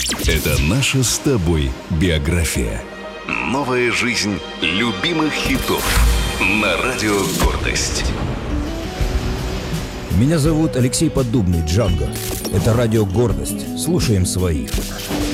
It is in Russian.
Это наша с тобой биография. Новая жизнь любимых хитов на радио «Гордость». Меня зовут Алексей Поддубный, Джанго. Это радио «Гордость». Слушаем своих.